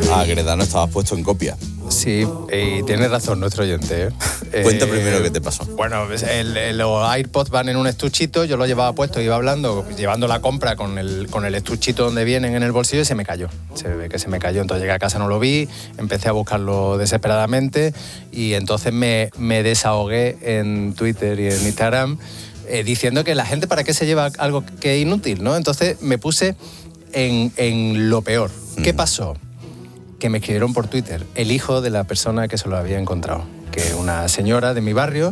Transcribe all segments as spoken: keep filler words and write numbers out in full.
a Agredano estabas puesto en copia. Sí, y tienes razón nuestro oyente, ¿eh? Cuenta eh, primero qué te pasó. Bueno, el, el, los AirPods van en un estuchito, yo lo llevaba puesto, iba hablando, llevando la compra con el, con el estuchito donde vienen en el bolsillo y se me cayó. Se ve que se me cayó, entonces llegué a casa, no lo vi, empecé a buscarlo desesperadamente y entonces me, me desahogué en Twitter y en Instagram eh, diciendo que la gente para qué se lleva algo que es inútil, ¿no? Entonces me puse en, en lo peor. ¿Qué pasó? Que me escribieron por Twitter el hijo de la persona que se lo había encontrado, que es una señora de mi barrio,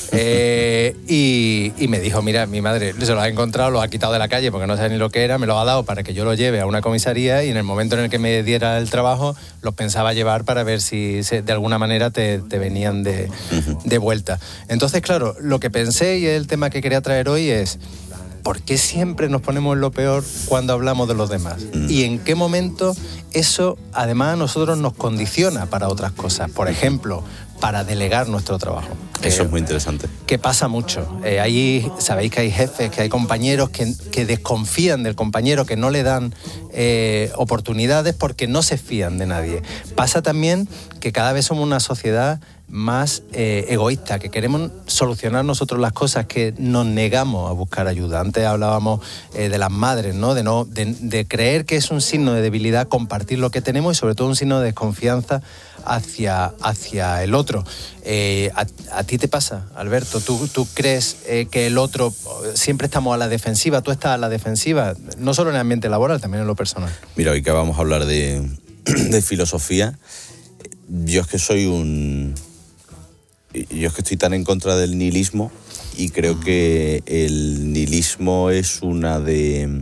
eh, y, y me dijo, mira, mi madre se lo ha encontrado, lo ha quitado de la calle porque no sabe ni lo que era, me lo ha dado para que yo lo lleve a una comisaría y en el momento en el que me diera el trabajo los pensaba llevar para ver si se, de alguna manera te, te venían de, de vuelta. Entonces, claro, lo que pensé y el tema que quería traer hoy es ¿por qué siempre nos ponemos en lo peor cuando hablamos de los demás? ¿Y en qué momento eso, además, a nosotros nos condiciona para otras cosas? Por ejemplo, para delegar nuestro trabajo. Eso es muy interesante. Que pasa mucho. Eh, ahí sabéis que hay jefes, que hay compañeros que, que desconfían del compañero, que no le dan eh, oportunidades porque no se fían de nadie. Pasa también que cada vez somos una sociedad más eh, egoísta, que queremos solucionar nosotros las cosas, que nos negamos a buscar ayuda. Antes hablábamos eh, de las madres, ¿no? De, no de, de creer que es un signo de debilidad compartir lo que tenemos y sobre todo un signo de desconfianza hacia, hacia el otro. Eh, a, ¿A ti te pasa, Alberto? ¿Tú, tú crees eh, que el otro, siempre estamos a la defensiva, tú estás a la defensiva, no solo en el ambiente laboral, también en lo personal? Mira, hoy que vamos a hablar de, de filosofía, yo es que soy un... Yo es que estoy tan en contra del nihilismo y creo que el nihilismo es una de,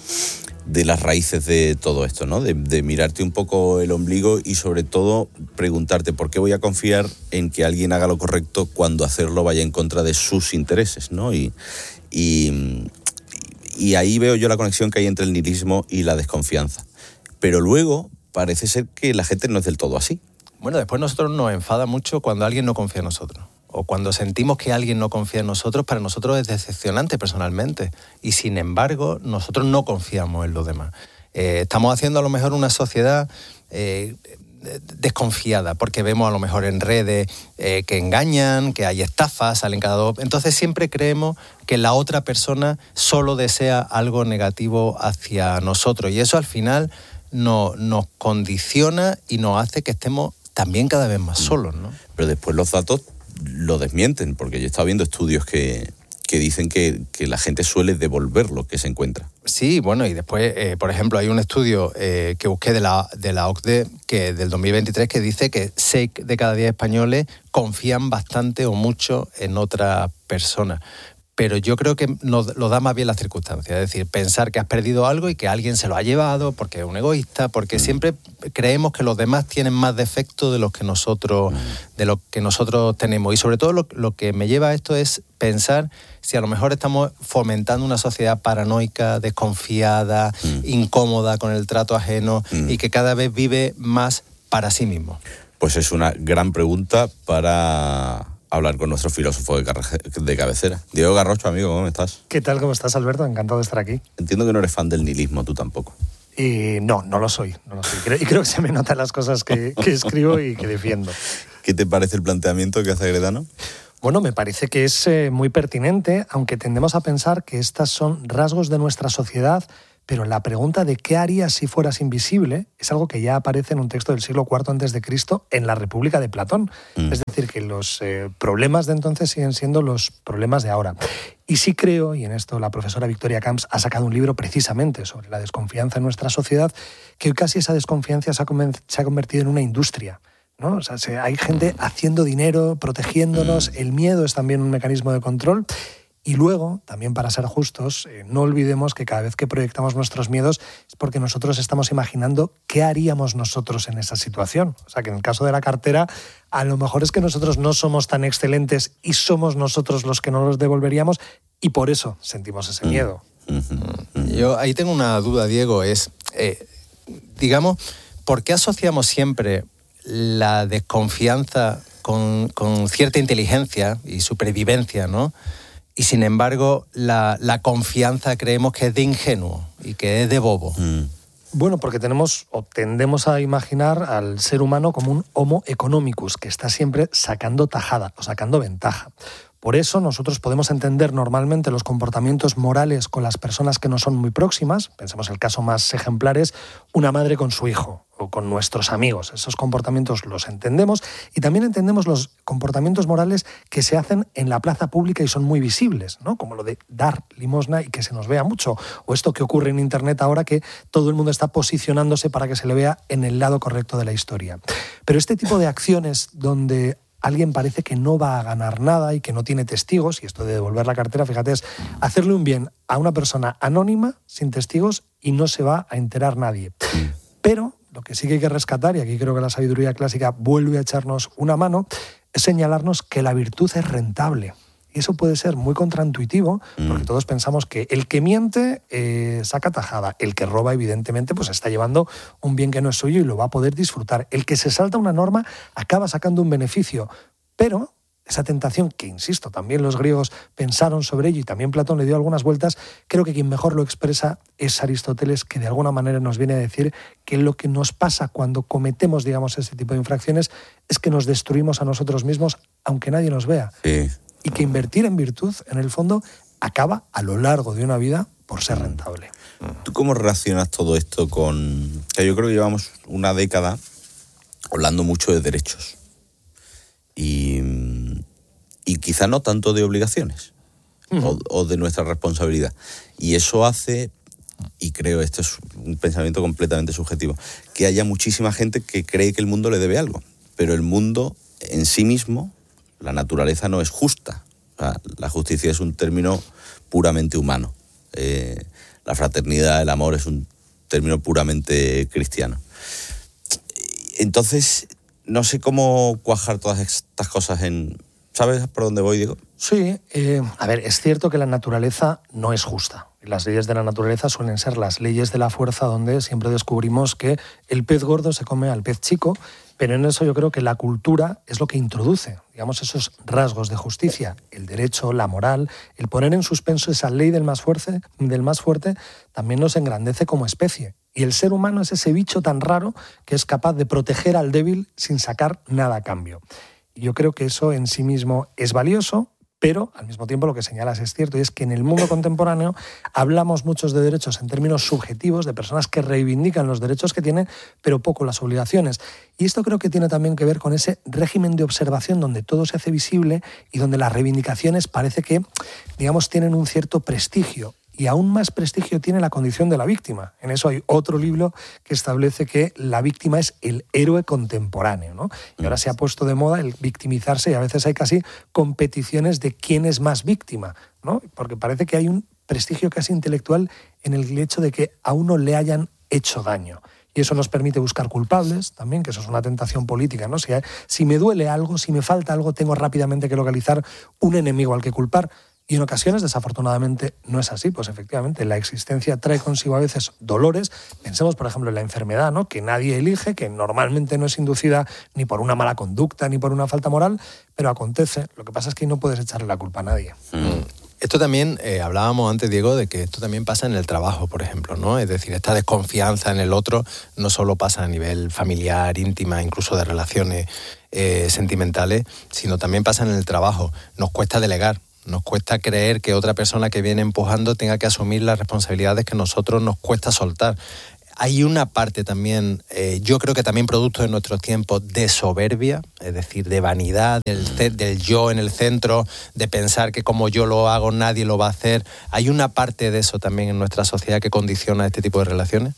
de las raíces de todo esto, ¿no? De, de mirarte un poco el ombligo y sobre todo preguntarte por qué voy a confiar en que alguien haga lo correcto cuando hacerlo vaya en contra de sus intereses, ¿no? Y, y, y ahí veo yo la conexión que hay entre el nihilismo y la desconfianza. Pero luego parece ser que la gente no es del todo así. Bueno, después nosotros nos enfada mucho cuando alguien no confía en nosotros. O cuando sentimos que alguien no confía en nosotros, para nosotros es decepcionante personalmente. Y sin embargo, nosotros no confiamos en los demás. Eh, estamos haciendo a lo mejor una sociedad eh, desconfiada, porque vemos a lo mejor en redes eh, que engañan, que hay estafas, salen cada dos. Entonces siempre creemos que la otra persona solo desea algo negativo hacia nosotros. Y eso al final no, nos condiciona y nos hace que estemos también cada vez más solos, ¿no? Pero después los datos lo desmienten, porque yo he estado viendo estudios que, que dicen que, que la gente suele devolver lo que se encuentra. Sí, bueno, y después, eh, por ejemplo, hay un estudio eh, que busqué de la, de la O C D E, que del dos mil veintitrés, que dice que seis de cada diez españoles confían bastante o mucho en otra persona. Pero yo creo que nos lo da más bien las circunstancias, es decir, pensar que has perdido algo y que alguien se lo ha llevado porque es un egoísta, porque mm. siempre creemos que los demás tienen más defectos de los que nosotros, mm. de lo que nosotros tenemos. Y sobre todo lo, lo que me lleva a esto es pensar si a lo mejor estamos fomentando una sociedad paranoica, desconfiada, mm. incómoda con el trato ajeno mm. y que cada vez vive más para sí mismo. Pues es una gran pregunta para hablar con nuestro filósofo de, carre- de cabecera. Diego Garrocho, amigo, ¿cómo estás? ¿Qué tal? ¿Cómo estás, Alberto? Encantado de estar aquí. Entiendo que no eres fan del nihilismo, tú tampoco. Y no, no lo soy. No lo soy. Creo, y creo que se me notan las cosas que, que escribo y que defiendo. ¿Qué te parece el planteamiento que hace Agredano? Bueno, me parece que es eh, muy pertinente, aunque tendemos a pensar que estas son rasgos de nuestra sociedad, pero la pregunta de qué harías si fueras invisible es algo que ya aparece en un texto del siglo cuarto antes de Cristo en la República de Platón. Mm. Es decir, que los eh, problemas de entonces siguen siendo los problemas de ahora. Y sí creo, y en esto la profesora Victoria Camps ha sacado un libro precisamente sobre la desconfianza en nuestra sociedad, que hoy casi esa desconfianza se ha, conven- se ha convertido en una industria, ¿no? O sea, se, hay gente haciendo dinero, protegiéndonos, mm. el miedo es también un mecanismo de control. Y luego, también para ser justos, eh, no olvidemos que cada vez que proyectamos nuestros miedos es porque nosotros estamos imaginando qué haríamos nosotros en esa situación. O sea, que en el caso de la cartera, a lo mejor es que nosotros no somos tan excelentes y somos nosotros los que no los devolveríamos y por eso sentimos ese miedo. Yo ahí tengo una duda, Diego, es, eh, digamos, ¿por qué asociamos siempre la desconfianza con, con cierta inteligencia y supervivencia, ¿no? Y sin embargo, la, la confianza creemos que es de ingenuo y que es de bobo. Mm. Bueno, porque tenemos o tendemos a imaginar al ser humano como un homo economicus, que está siempre sacando tajada o sacando ventaja. Por eso nosotros podemos entender normalmente los comportamientos morales con las personas que no son muy próximas. Pensemos el caso más ejemplar es una madre con su hijo o con nuestros amigos. Esos comportamientos los entendemos y también entendemos los comportamientos morales que se hacen en la plaza pública y son muy visibles, ¿no? Como lo de dar limosna y que se nos vea mucho. O esto que ocurre en Internet ahora que todo el mundo está posicionándose para que se le vea en el lado correcto de la historia. Pero este tipo de acciones donde alguien parece que no va a ganar nada y que no tiene testigos, y esto de devolver la cartera, fíjate, es hacerle un bien a una persona anónima, sin testigos, y no se va a enterar nadie. Pero lo que sí que hay que rescatar, y aquí creo que la sabiduría clásica vuelve a echarnos una mano, es señalarnos que la virtud es rentable. Y eso puede ser muy contraintuitivo, porque todos pensamos que el que miente eh, saca tajada, el que roba evidentemente pues está llevando un bien que no es suyo y lo va a poder disfrutar, el que se salta una norma acaba sacando un beneficio, pero esa tentación que, insisto, también los griegos pensaron sobre ello y también Platón le dio algunas vueltas, creo que quien mejor lo expresa es Aristóteles, que de alguna manera nos viene a decir que lo que nos pasa cuando cometemos, digamos, ese tipo de infracciones es que nos destruimos a nosotros mismos aunque nadie nos vea. Sí. Y que invertir en virtud, en el fondo, acaba a lo largo de una vida por ser rentable. ¿Tú cómo relacionas todo esto con...? Que yo creo que llevamos una década hablando mucho de derechos. Y, y quizá no tanto de obligaciones uh-huh. o, o de nuestra responsabilidad. Y eso hace, y creo esto es un pensamiento completamente subjetivo, que haya muchísima gente que cree que el mundo le debe algo. Pero el mundo en sí mismo... La naturaleza no es justa. O sea, la justicia es un término puramente humano. Eh, la fraternidad, el amor es un término puramente cristiano. Entonces, no sé cómo cuajar todas estas cosas en... ¿Sabes por dónde voy, Diego? Sí, eh, a ver, es cierto que la naturaleza no es justa. Las leyes de la naturaleza suelen ser las leyes de la fuerza, donde siempre descubrimos que el pez gordo se come al pez chico, pero en eso yo creo que la cultura es lo que introduce, digamos, esos rasgos de justicia, el derecho, la moral, el poner en suspenso esa ley del más fuerte, del más fuerte también nos engrandece como especie. Y el ser humano es ese bicho tan raro que es capaz de proteger al débil sin sacar nada a cambio. Y yo creo que eso en sí mismo es valioso, pero al mismo tiempo lo que señalas es cierto, y es que en el mundo contemporáneo hablamos muchos de derechos en términos subjetivos, de personas que reivindican los derechos que tienen, pero poco las obligaciones. Y esto creo que tiene también que ver con ese régimen de observación donde todo se hace visible y donde las reivindicaciones parece que, digamos, tienen un cierto prestigio. Y aún más prestigio tiene la condición de la víctima. En eso hay otro libro que establece que la víctima es el héroe contemporáneo, ¿no? Y ahora se ha puesto de moda el victimizarse y a veces hay casi competiciones de quién es más víctima, ¿no? Porque parece que hay un prestigio casi intelectual en el hecho de que a uno le hayan hecho daño. Y eso nos permite buscar culpables también, que eso es una tentación política, ¿no? Si, si me duele algo, si me falta algo, tengo rápidamente que localizar un enemigo al que culpar. Y en ocasiones, desafortunadamente, no es así. Pues efectivamente, la existencia trae consigo a veces dolores. Pensemos, por ejemplo, en la enfermedad, ¿no? Que nadie elige, que normalmente no es inducida ni por una mala conducta ni por una falta moral, pero acontece. Lo que pasa es que no puedes echarle la culpa a nadie. Mm. Esto también, eh, hablábamos antes, Diego, de que esto también pasa en el trabajo, por ejemplo, ¿no? Es decir, esta desconfianza en el otro no solo pasa a nivel familiar, íntima, incluso de relaciones eh, sentimentales, sino también pasa en el trabajo. Nos cuesta delegar. Nos cuesta creer que otra persona que viene empujando tenga que asumir las responsabilidades que nosotros nos cuesta soltar. Hay una parte también, eh, yo creo que también producto de nuestros tiempos, de soberbia, es decir, de vanidad, del, del yo en el centro, de pensar que como yo lo hago nadie lo va a hacer. ¿Hay una parte de eso también en nuestra sociedad que condiciona este tipo de relaciones?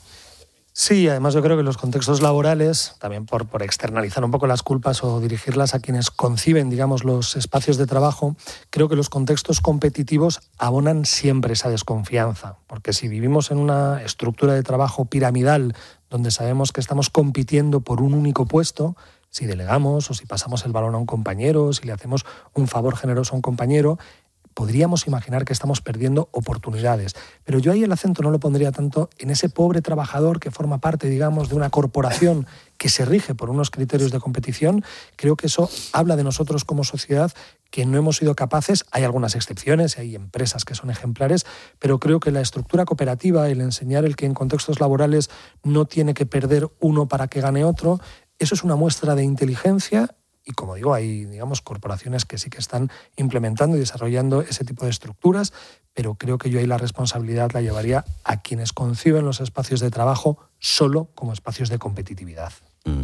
Sí, además yo creo que los contextos laborales, también por, por externalizar un poco las culpas o dirigirlas a quienes conciben, digamos, los espacios de trabajo, creo que los contextos competitivos abonan siempre esa desconfianza, porque si vivimos en una estructura de trabajo piramidal donde sabemos que estamos compitiendo por un único puesto, si delegamos o si pasamos el balón a un compañero, si le hacemos un favor generoso a un compañero, podríamos imaginar que estamos perdiendo oportunidades. Pero yo ahí el acento no lo pondría tanto en ese pobre trabajador que forma parte, digamos, de una corporación que se rige por unos criterios de competición, creo que eso habla de nosotros como sociedad, que no hemos sido capaces. Hay algunas excepciones, hay empresas que son ejemplares, pero creo que la estructura cooperativa, el enseñar el que en contextos laborales no tiene que perder uno para que gane otro, eso es una muestra de inteligencia. Y como digo, hay, digamos, corporaciones que sí que están implementando y desarrollando ese tipo de estructuras, pero creo que yo ahí la responsabilidad la llevaría a quienes conciben los espacios de trabajo solo como espacios de competitividad. Mm.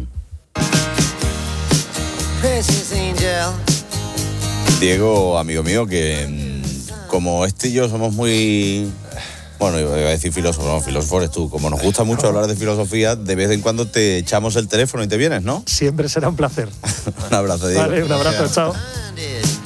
Diego, amigo mío, que como este y yo somos muy... Bueno, iba a decir filósofos, no, filósofos eres tú. Como nos gusta mucho hablar de filosofía, de vez en cuando te echamos el teléfono y te vienes, ¿no? Siempre será un placer. Un abrazo, Diego. Vale, un abrazo, chao.